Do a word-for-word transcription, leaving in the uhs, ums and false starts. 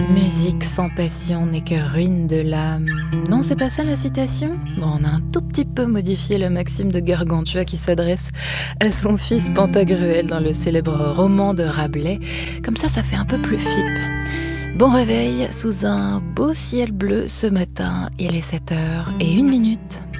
Musique sans passion n'est que ruine de l'âme. Non, c'est pas ça la citation? Bon, on a un tout petit peu modifié la maxime de Gargantua qui s'adresse à son fils Pantagruel dans le célèbre roman de Rabelais. Comme ça, ça fait un peu plus fipe. Bon réveil sous un beau ciel bleu ce matin, il est sept heures et une minute.